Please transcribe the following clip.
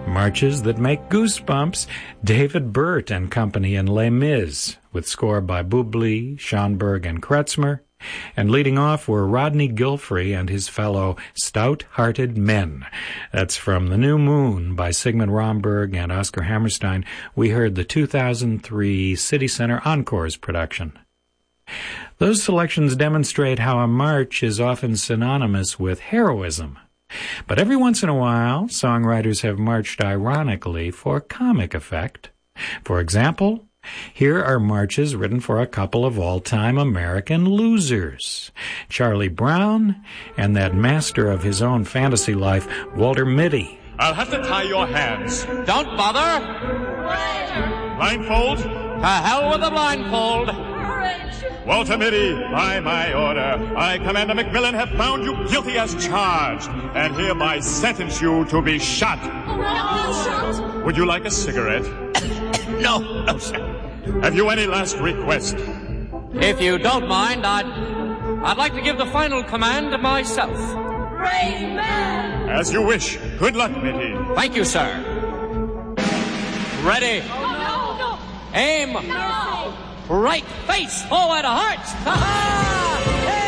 Marches that make goosebumps, David Burt and Company in Les Mis, with score by Bublé, Schoenberg, and Kretzmer. And leading off were Rodney Gilfrey and his fellow Stout-Hearted Men. That's from The New Moon by Sigmund Romberg and Oscar Hammerstein. We heard the 2003 City Center Encores production. Those selections demonstrate how a march is often synonymous with heroism. But every once in a while, songwriters have marched ironically for comic effect. For example, here are marches written for a couple of all-time American losers, Charlie Brown and that master of his own fantasy life, Walter Mitty. I'll have to tie your hands. Don't bother. Blindfold? To hell with the blindfold. Walter Mitty, by my order, I, Commander Macmillan, have found you guilty as charged, and hereby sentence you to be shot. Would you like a cigarette? No, sir. Have you any last request? If you don't mind, I'd like to give the final command myself. Brave man! As you wish. Good luck, Mitty. Thank you, sir. Ready? Oh, no! Aim! No! Right face, forward, heart! Ha-ha!